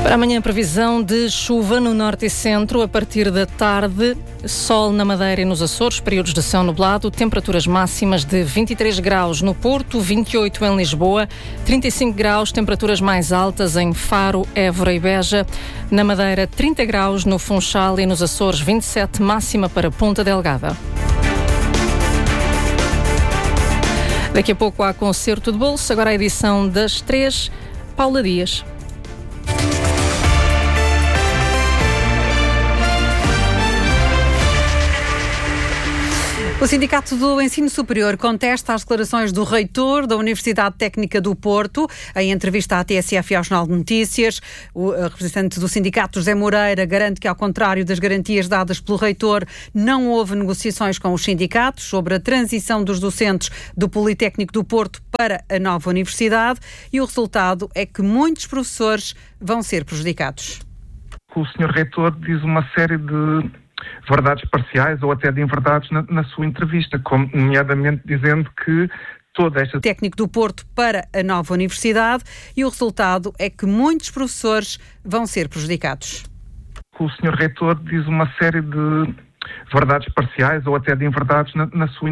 Para amanhã, previsão de chuva no norte e centro a partir da tarde, sol na Madeira e nos Açores, períodos de céu nublado, temperaturas máximas de 23 graus no Porto, 28 em Lisboa, 35 graus, temperaturas mais altas em Faro, Évora e Beja. Na Madeira, 30 graus no Funchal e nos Açores, 27 máxima para Ponta Delgada. Daqui a pouco há concerto de bolso, agora a edição das 3, Paula Dias. O Sindicato do Ensino Superior contesta as declarações do reitor da Universidade Técnica do Porto. Em entrevista à TSF e ao Jornal de Notícias, o representante do sindicato, José Moreira, garante que, ao contrário das garantias dadas pelo reitor, não houve negociações com os sindicatos sobre a transição dos docentes do Politécnico do Porto para a nova universidade, e o resultado é que muitos professores vão ser prejudicados. O Sr. Reitor diz uma série de verdades parciais ou até de inverdades na sua entrevista, como nomeadamente dizendo que toda esta técnico do Porto para a nova universidade, e o resultado é que muitos professores vão ser prejudicados. O Sr. Reitor diz uma série de verdades parciais ou até de inverdades na sua